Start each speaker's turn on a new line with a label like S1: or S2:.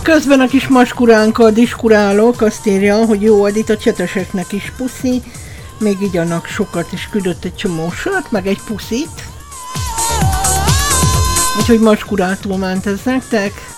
S1: Közben a kis maskuránkkal diskurálok, azt írja, hogy jó Adit, a cseteseknek is puszi, még így annak sokat is küldött egy csomó sört, meg egy puszit. Úgyhogy maskurátul ment ez nektek.